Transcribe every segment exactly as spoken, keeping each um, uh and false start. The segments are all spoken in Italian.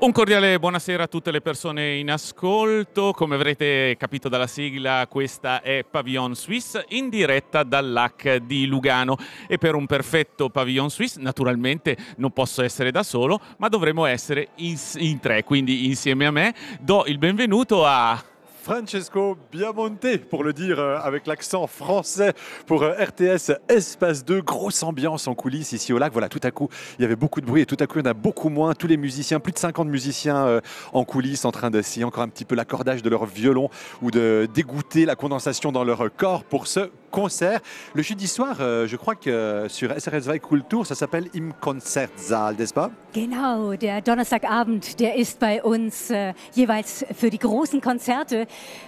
Un cordiale buonasera a tutte le persone in ascolto. Come avrete capito dalla sigla, questa è Pavillon Suisse in diretta dall'A C di Lugano. E per un perfetto Pavillon Suisse, naturalmente non posso essere da solo, ma dovremo essere in, in tre. Quindi insieme a me do il benvenuto a Francesco Biamonte, pour le dire euh, avec l'accent français, pour euh, R T S Espace deux. Grosse ambiance en coulisses ici au lac. Voilà, tout à coup, il y avait beaucoup de bruit et tout à coup, il y en a beaucoup moins. Tous les musiciens, plus de cinquante musiciens euh, en coulisses en train d'essayer encore un petit peu l'accordage de leur violon ou de dégoûter la condensation dans leur corps pour ce concert. Le jeudi soir, euh, je crois que sur S R S zwei Kultur, ça s'appelle Im Konzertsaal, n'est-ce pas? Genau, der Donnerstagabend, der ist bei uns äh, jeweils für die großen Konzerte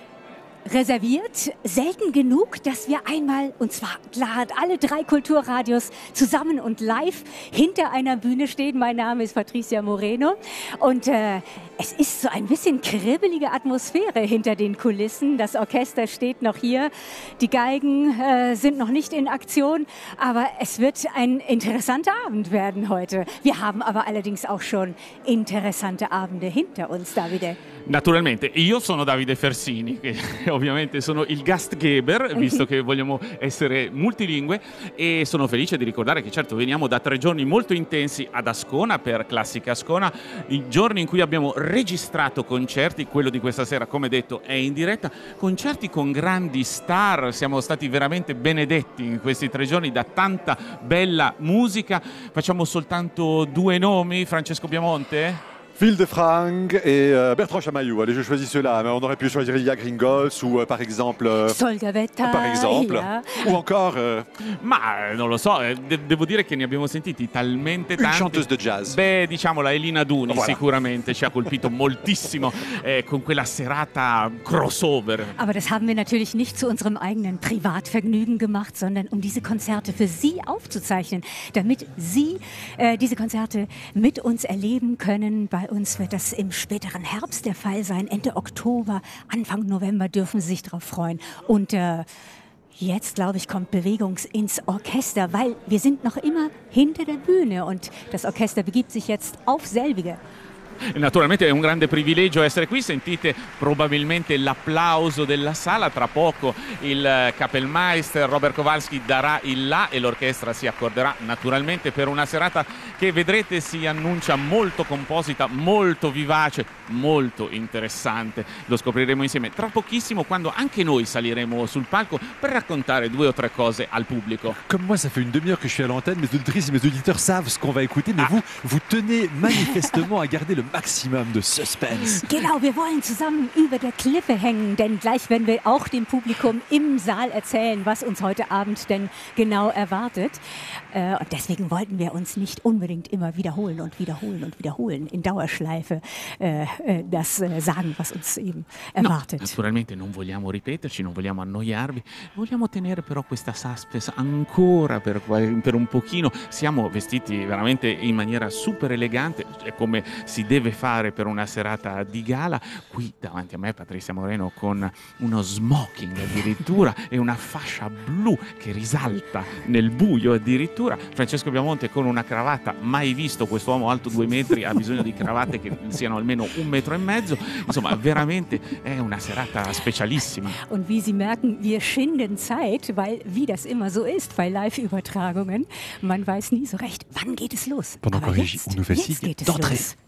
reserviert. Selten genug, dass wir einmal, und zwar klar, alle drei Kulturradios zusammen und live hinter einer Bühne stehen. Mein Name ist Patricia Moreno und äh, es ist so ein bisschen kribbelige Atmosphäre hinter den Kulissen. Das Orchester steht noch hier, die Geigen äh, sind noch nicht in Aktion, aber es wird ein interessanter Abend werden heute. Wir haben aber allerdings auch schon interessante Abende hinter uns, Davide. Naturalmente, io sono Davide Fersini, che ovviamente sono il Gastgeber, visto che vogliamo essere multilingue, e sono felice di ricordare che certo veniamo da tre giorni molto intensi ad Ascona per Classica Ascona, i giorni in cui abbiamo registrato concerti, quello di questa sera come detto è in diretta, concerti con grandi star, siamo stati veramente benedetti in questi tre giorni da tanta bella musica. Facciamo soltanto due nomi, Francesco Biamonte? Phil de Franck et euh, Bertrand Chamaillou. Allez, je choisis ceux-là. Mais on aurait pu choisir Ilya Gringols ou euh, par exemple... Euh, Solgavetta. Par exemple. Yeah. Ou encore... Euh, Ma non lo so, eh, de- devo dire che ne abbiamo sentiti talmente tanti. Une chanteuse de jazz. Beh, diciamola, Elina Duni Voilà. Sicuramente ci ha colpito moltissimo eh, con quella serata crossover. Aber das haben wir natürlich nicht zu unserem eigenen Privatvergnügen gemacht, sondern um diese Konzerte für Sie aufzuzeichnen, damit Sie äh, diese Konzerte mit uns erleben können. Bei uns wird das im späteren Herbst der Fall sein. Ende Oktober, Anfang November dürfen Sie sich darauf freuen. Und äh, jetzt, glaube ich, kommt Bewegung ins Orchester, weil wir sind noch immer hinter der Bühne und das Orchester begibt sich jetzt auf selbige. Naturalmente è un grande privilegio essere qui, sentite probabilmente l'applauso della sala, tra poco il Kapellmeister Robert Kowalski darà il là e l'orchestra si accorderà naturalmente per una serata che vedrete si annuncia molto composita, molto vivace, molto interessante. Lo scopriremo insieme tra pochissimo quando anche noi saliremo sul palco per raccontare due o tre cose al pubblico. Comme moi, ça fait une demi-heure que je suis à l'antenne, mes auditrices et mes auditeurs savent ce qu'on va écouter, mais ah. vous, vous tenez manifestement à garder le maximum de suspense. Genau, wir wollen zusammen über der Klippe hängen, denn gleich werden wir auch dem Publikum im Saal erzählen, was uns heute Abend denn genau erwartet. Und deswegen wollten wir uns nicht unbedingt immer wiederholen und wiederholen und wiederholen, in Dauerschleife das sagen, was uns eben erwartet. No, naturalmente non vogliamo ripeterci, non vogliamo annoiarvi, vogliamo tenere però questa suspense ancora per, per un pochino. Siamo vestiti veramente in maniera super elegante, è come si deve fare per una serata di gala. Qui davanti a me Patricia Moreno con uno smoking addirittura e una fascia blu che risalta nel buio addirittura. Francesco Biamonte con una cravatta, mai visto quest'uomo alto due metri, ha bisogno di cravatte che siano almeno un metro e mezzo. Insomma, veramente è una serata specialissima. Und wie Sie merken, wir schinden Zeit, weil wie das immer so ist bei Live-Übertragungen, man weiß nie so recht, wann geht es los. Pendant Aber qu'on jetzt, on nous fait jetzt signe geht es d'entrée. los.